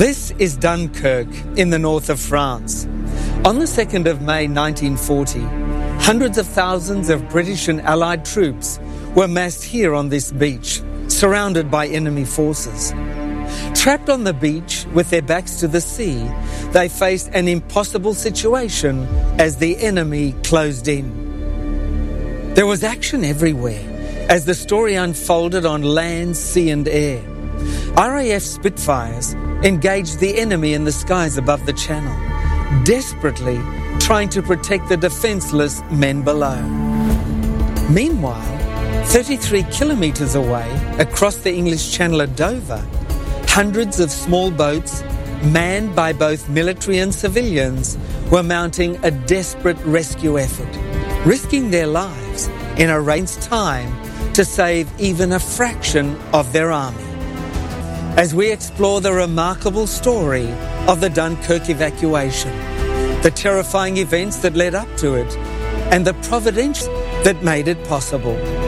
This is Dunkirk in the north of France. On the 2nd of May 1940, hundreds of thousands of British and Allied troops were massed here on this beach, surrounded by enemy forces. Trapped on the beach with their backs to the sea, they faced an impossible situation as the enemy closed in. There was action everywhere as the story unfolded on land, sea and air. RAF Spitfires engaged the enemy in the skies above the channel, desperately trying to protect the defenceless men below. Meanwhile, 33 kilometres away, across the English Channel at Dover, hundreds of small boats, manned by both military and civilians, were mounting a desperate rescue effort, risking their lives in a race time to save even a fraction of their army. As we explore the remarkable story of the Dunkirk evacuation, the terrifying events that led up to it, and the providence that made it possible.